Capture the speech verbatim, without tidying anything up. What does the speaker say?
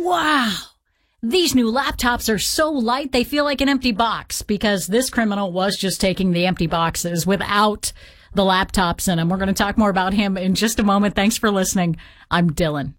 wow, these new laptops are so light they feel like an empty box, because this criminal was just taking the empty boxes without the laptops in them. We're going to talk more about him in just a moment. Thanks for listening. I'm Dylan.